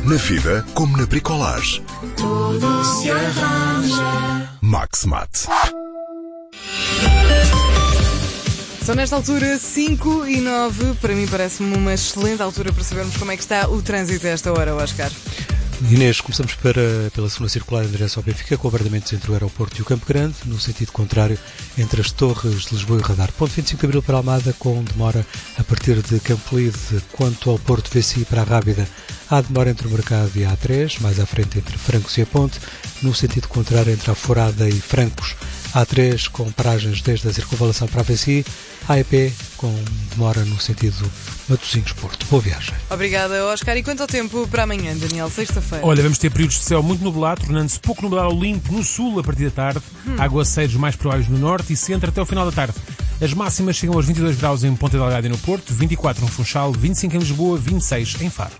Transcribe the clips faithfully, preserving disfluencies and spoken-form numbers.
Na vida, como na bricolage. Tudo se arranja. Max-Mat. São nesta altura cinco e nove. Para mim parece-me uma excelente altura para sabermos como é que está o trânsito a esta hora, Oscar. Inês, começamos para, pela segunda circular em direção ao Benfica, com abrandamentos entre o aeroporto e o Campo Grande, no sentido contrário, entre as Torres de Lisboa e o Radar. Ponto vinte e cinco de Abril para Almada, com demora a partir de Campo Lide. Quanto ao Porto V C I para a Rábida, há demora entre o Mercado e a A três, mais à frente entre Francos e a Ponte, no sentido contrário entre a Forada e Francos. A três com paragens desde a circunvalação para a V C I, A E P com demora no sentido Matosinhos-Porto. Boa viagem. Obrigada, Oscar. E quanto ao tempo para amanhã, Daniel? Sexta-feira. Olha, vamos ter períodos de céu muito nublado, tornando-se pouco nublado ao limpo no sul a partir da tarde, hum. aguaceiros mais prováveis no norte e centro até o final da tarde. As máximas chegam aos vinte e dois graus em Ponta Delgada e no Porto, vinte e quatro no Funchal, vinte e cinco em Lisboa, vinte e seis em Faro.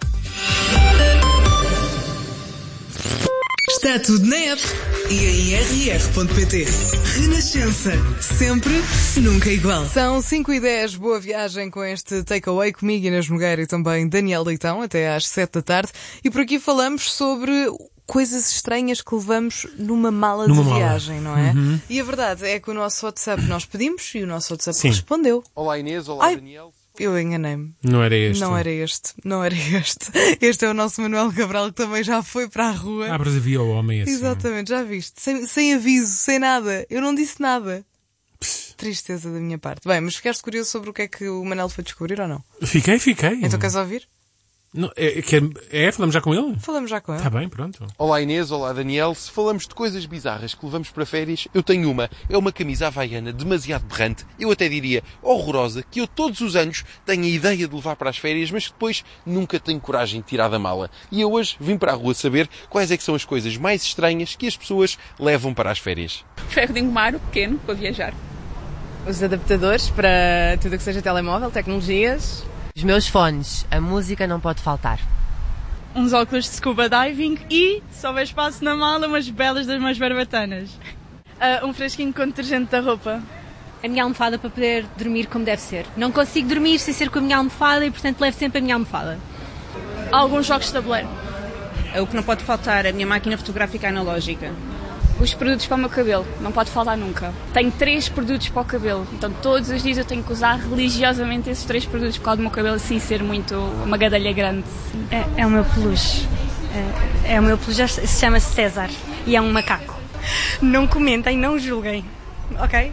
Está tudo na app e em r r ponto p t. Renascença. Sempre, nunca igual. São cinco e dez. Boa viagem com este takeaway comigo, Inês Nogueira e também Daniel Leitão, até às sete da tarde. E por aqui falamos sobre coisas estranhas que levamos numa mala numa de mala. viagem, não é? Uhum. E a verdade é que o nosso WhatsApp nós pedimos e o nosso WhatsApp Sim. respondeu. Olá Inês, olá Ai. Daniel. Eu enganei-me. Não era este. Não era este. Não era este. Este é o nosso Manuel Cabral, que também já foi para a rua. Ah, mas havia o homem assim. Exatamente, já viste. Sem, sem aviso, sem nada. Eu não disse nada. Pss. Tristeza da minha parte. Bem, mas ficaste curioso sobre o que é que o Manel foi descobrir ou não? Fiquei, fiquei. Então queres ouvir? Não, é, é, é, falamos já com ele? Falamos já com ele. Está bem, pronto. Olá Inês, olá Daniel. Se falamos de coisas bizarras que levamos para férias, eu tenho uma. É uma camisa havaiana demasiado berrante, eu até diria horrorosa, que eu todos os anos tenho a ideia de levar para as férias, mas que depois nunca tenho coragem de tirar da mala. E eu hoje vim para a rua saber quais é que são as coisas mais estranhas que as pessoas levam para as férias. Ferro de engomar, o pequeno, para viajar. Os adaptadores para tudo o que seja telemóvel, tecnologias. Os meus fones, a música não pode faltar. Uns óculos de scuba diving e, se houver espaço na mala, umas belas das mais barbatanas. Uh, um fresquinho com detergente da roupa. A minha almofada para poder dormir como deve ser. Não consigo dormir sem ser com a minha almofada e, portanto, levo sempre a minha almofada. Alguns jogos de tabuleiro. O que não pode faltar é a minha máquina fotográfica analógica. Os produtos para o meu cabelo, não pode faltar nunca. Tenho três produtos para o cabelo, então todos os dias eu tenho que usar religiosamente esses três produtos por causa do meu cabelo assim ser muito uma gadalha grande. É, é o meu peluche. É, é o meu peluche, se chama César e é um macaco. Não comentem, não julguem, ok?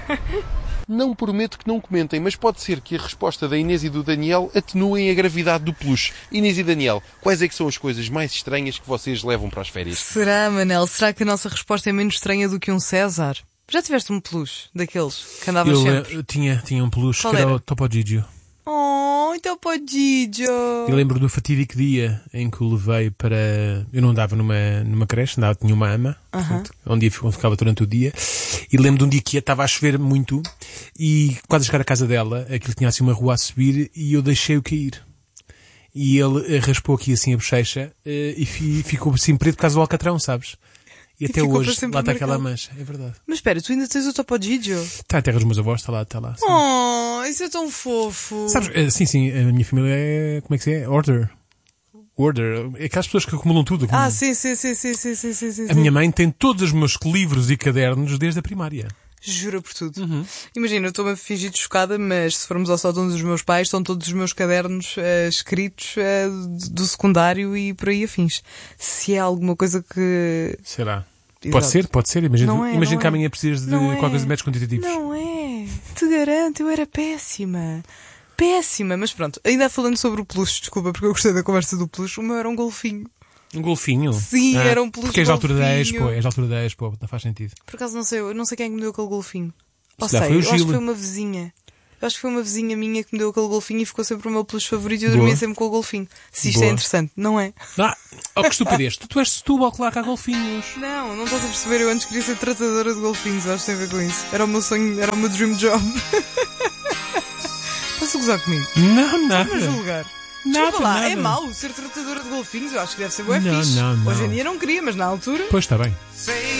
Não prometo que não comentem, mas pode ser que a resposta da Inês e do Daniel atenuem a gravidade do peluche. Inês e Daniel, quais é que são as coisas mais estranhas que vocês levam para as férias? Será, Manel? Será que a nossa resposta é menos estranha do que um César? Já tiveste um peluche daqueles que andavas eu, sempre? Eu tinha, tinha um peluche Qual que era era? o Topo Gigio. Oh, Topo Gigio! Eu lembro do fatídico dia em que o levei para... Eu não andava numa, numa creche, andava, tinha uma ama, uh-huh. portanto, onde ficava durante o dia. E lembro de um dia que estava a chover muito e quase a chegar à casa dela, aquilo tinha assim uma rua a subir e eu deixei-o cair. E ele raspou aqui assim a bochecha e ficou assim preto por causa do alcatrão, sabes? E, e até hoje, lá está aquela mancha. É verdade. Mas espera, tu ainda tens o Topo Gigio? Está a terra dos meus avós, está lá, está lá. Sim. Oh, isso é tão fofo. Sabes, sim, sim, a minha família é, como é que se é? Order. Order. É aquelas pessoas que acumulam tudo. Acumulam. Ah, sim, sim, sim, sim, sim, sim, sim, sim. A minha mãe tem todos os meus livros e cadernos desde a primária. Jura por tudo. Uhum. Imagina, eu estou-me a fingir de chocada, mas se formos ao sótão dos meus pais, estão todos os meus cadernos uh, escritos uh, do secundário e por aí afins. Se é alguma coisa que... Será? Exato. Pode ser, pode ser. Imagina, não é, imagina não que é. amanhã precisas de não qualquer é. coisa de métodos quantitativos. Não é. Te garanto, eu era péssima. Péssima. Mas pronto, ainda falando sobre o peluche, desculpa, porque eu gostei da conversa do peluche, o meu era um golfinho. Um golfinho? Sim, ah, era um peluche porque és da altura da golfinho. Expo, és da altura da Expo, não faz sentido. Por acaso não sei, eu não sei quem é que me deu aquele golfinho. Ou Se sei, foi o eu acho que Gil. foi uma vizinha. Eu acho que foi uma vizinha minha que me deu aquele golfinho e ficou sempre o meu peluche favorito e eu dormia sempre com o golfinho. Se isto Boa. é interessante, não é? Ah, oh, que estupidez. tu, tu és de Setúbal, claro que há golfinhos. Não, não estás a perceber. Eu antes queria ser tratadora de golfinhos. Eu acho que tem a ver com isso. Era o meu sonho, era o meu dream job. Estás a gozar comigo? Não, nada. Estás a julgar? Nada, Desculpa lá, nada. é mau ser tratadora de golfinhos. Eu acho que deve ser bué Não, fixe. não, não. Hoje em dia não queria, mas na altura... Pois está bem.